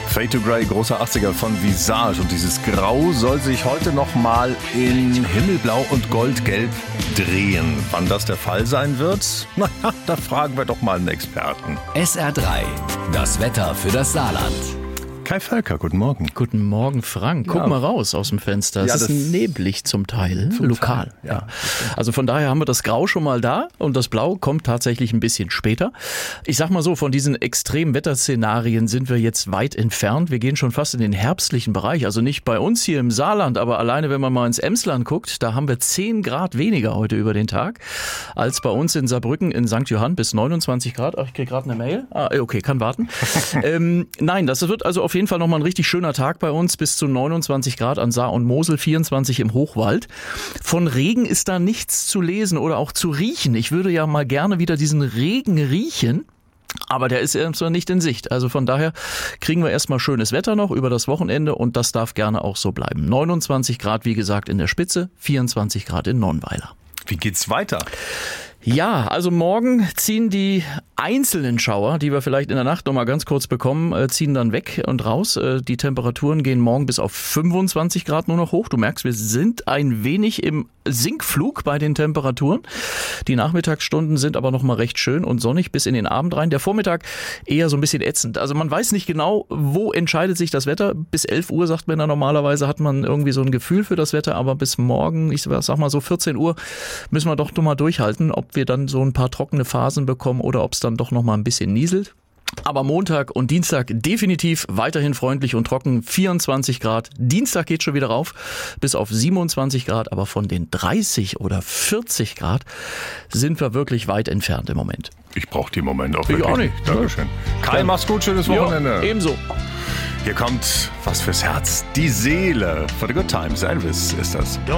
Fade to Grey, großer 80er von Visage. Und dieses Grau soll sich heute nochmal in Himmelblau und Goldgelb drehen. Wann das der Fall sein wird? Naja, da fragen wir doch mal einen Experten. SR3, das Wetter für das Saarland. Kai Völker, guten Morgen. Guten Morgen, Frank. Guck mal raus aus dem Fenster. Es ist neblig zum Teil, lokal. Ja. Also von daher haben wir das Grau schon mal da und das Blau kommt tatsächlich ein bisschen später. Ich sag mal so, von diesen extremen Wetterszenarien sind wir jetzt weit entfernt. Wir gehen schon fast in den herbstlichen Bereich. Also nicht bei uns hier im Saarland, aber alleine wenn man mal ins Emsland guckt, da haben wir 10 Grad weniger heute über den Tag als bei uns in Saarbrücken in St. Johann bis 29 Grad. Ach, ich kriege gerade eine Mail. Okay, kann warten. Nein, das wird also auf jeden Fall nochmal ein richtig schöner Tag bei uns, bis zu 29 Grad an Saar und Mosel, 24 im Hochwald. Von Regen ist da nichts zu lesen oder auch zu riechen. Ich würde ja mal gerne wieder diesen Regen riechen. Aber der ist erstmal nicht in Sicht. Also von daher kriegen wir erstmal schönes Wetter noch über das Wochenende und das darf gerne auch so bleiben. 29 Grad, wie gesagt, in der Spitze, 24 Grad in Nonnweiler. Wie geht's weiter? Ja, also morgen ziehen die einzelnen Schauer, die wir vielleicht in der Nacht noch mal ganz kurz bekommen, ziehen dann weg und raus. Die Temperaturen gehen morgen bis auf 25 Grad nur noch hoch. Du merkst, wir sind ein wenig im Sinkflug bei den Temperaturen. Die Nachmittagsstunden sind aber noch mal recht schön und sonnig bis in den Abend rein. Der Vormittag eher so ein bisschen ätzend. Also man weiß nicht genau, wo entscheidet sich das Wetter. Bis 11 Uhr, sagt man da normalerweise, hat man irgendwie so ein Gefühl für das Wetter. Aber bis morgen, ich sag mal so 14 Uhr, müssen wir doch noch mal durchhalten, ob wir dann so ein paar trockene Phasen bekommen oder ob es dann doch noch mal ein bisschen nieselt. Aber Montag und Dienstag definitiv weiterhin freundlich und trocken, 24 Grad. Dienstag geht schon wieder rauf bis auf 27 Grad, aber von den 30 oder 40 Grad sind wir wirklich weit entfernt im Moment. Ich brauche die im Moment auch wirklich auch nicht. Dankeschön. Kai, mach's gut, schönes Wochenende. Jo, ebenso. Hier kommt was fürs Herz. Die Seele. For the Good Times. Elvis ist das.